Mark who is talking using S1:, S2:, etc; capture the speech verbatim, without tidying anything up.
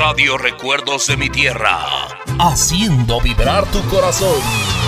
S1: Radio Recuerdos de mi Tierra.
S2: Haciendo vibrar tu corazón.